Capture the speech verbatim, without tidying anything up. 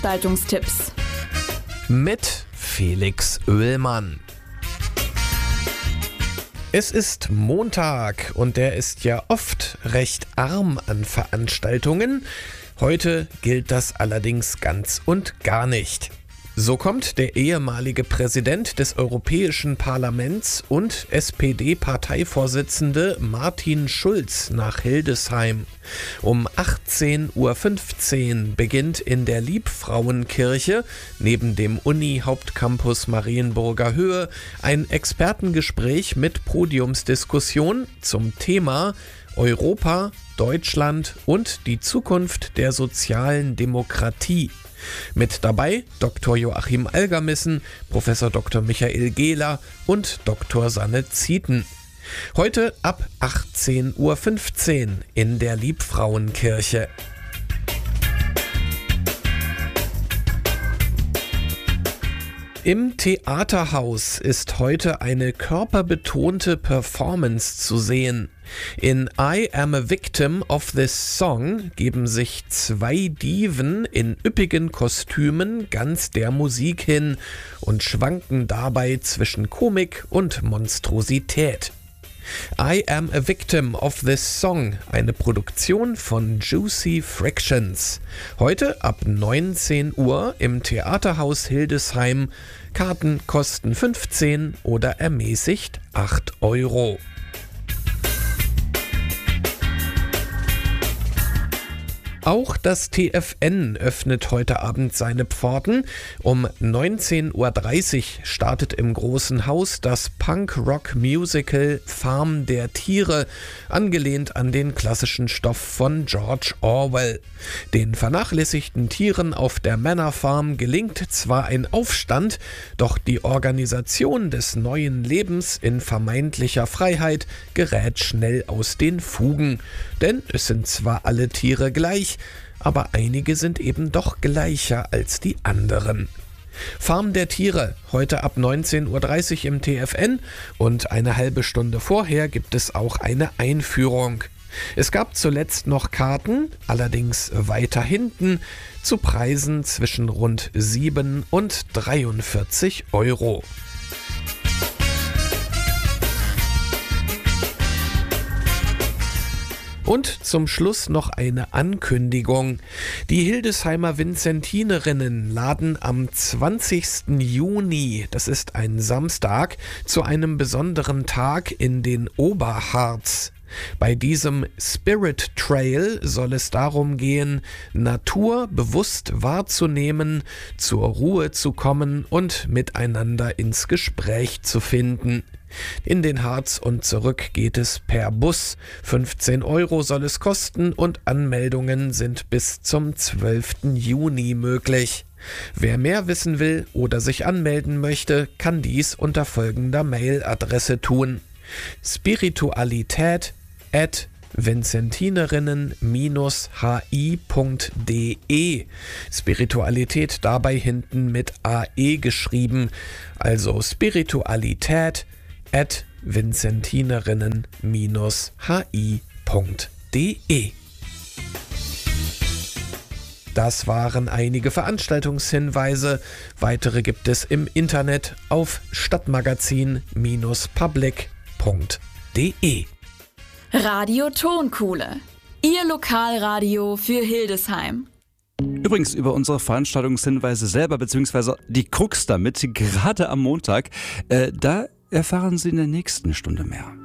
Veranstaltungstipps mit Felix Oehlmann. Es ist Montag und der ist ja oft recht arm an Veranstaltungen. Heute gilt das allerdings ganz und gar nicht. So kommt der ehemalige Präsident des Europäischen Parlaments und S P D-Parteivorsitzende Martin Schulz nach Hildesheim. Um achtzehn Uhr fünfzehn beginnt in der Liebfrauenkirche neben dem Uni-Hauptcampus Marienburger Höhe ein Expertengespräch mit Podiumsdiskussion zum Thema Europa, Deutschland und die Zukunft der sozialen Demokratie. Mit dabei Doktor Joachim Algermissen, Professor Doktor Michael Gehler und Doktor Sanne Zieten. Heute ab achtzehn Uhr fünfzehn in der Liebfrauenkirche. Im Theaterhaus ist heute eine körperbetonte Performance zu sehen. In I Am a Victim of This Song geben sich zwei Diven in üppigen Kostümen ganz der Musik hin und schwanken dabei zwischen Komik und Monstrosität. I Am a Victim of This Song, eine Produktion von Juicy Frictions. Heute ab neunzehn Uhr im Theaterhaus Hildesheim. Karten kosten fünfzehn oder ermäßigt acht Euro. Auch das T F N öffnet heute Abend seine Pforten. Um neunzehn Uhr dreißig startet im Großen Haus das Punk-Rock-Musical Farm der Tiere, angelehnt an den klassischen Stoff von George Orwell. Den vernachlässigten Tieren auf der Manor Farm gelingt zwar ein Aufstand, doch die Organisation des neuen Lebens in vermeintlicher Freiheit gerät schnell aus den Fugen. Denn es sind zwar alle Tiere gleich, aber einige sind eben doch gleicher als die anderen. Farm der Tiere, heute ab neunzehn Uhr dreißig im T F N und eine halbe Stunde vorher gibt es auch eine Einführung. Es gab zuletzt noch Karten, allerdings weiter hinten, zu Preisen zwischen rund sieben und dreiundvierzig Euro. Und zum Schluss noch eine Ankündigung. Die Hildesheimer Vinzentinerinnen laden am zwanzigsten Juni, das ist ein Samstag, zu einem besonderen Tag in den Oberharz. Bei diesem Spirit Trail soll es darum gehen, Natur bewusst wahrzunehmen, zur Ruhe zu kommen und miteinander ins Gespräch zu finden. In den Harz und zurück geht es per Bus. fünfzehn Euro soll es kosten und Anmeldungen sind bis zum zwölften Juni möglich. Wer mehr wissen will oder sich anmelden möchte, kann dies unter folgender Mailadresse tun: spiritualität at vinzentinerinnen Bindestrich hi punkt de. Spiritualität dabei hinten mit A E geschrieben, also Spiritualität at vinzentinerinnen Bindestrich hi punkt de. Das waren einige Veranstaltungshinweise. Weitere gibt es im Internet auf stadtmagazin Bindestrich public punkt de. Radio Tonkuhle, Ihr Lokalradio für Hildesheim. Übrigens über unsere Veranstaltungshinweise selber, beziehungsweise die Krux damit, gerade am Montag, äh, da erfahren Sie in der nächsten Stunde mehr.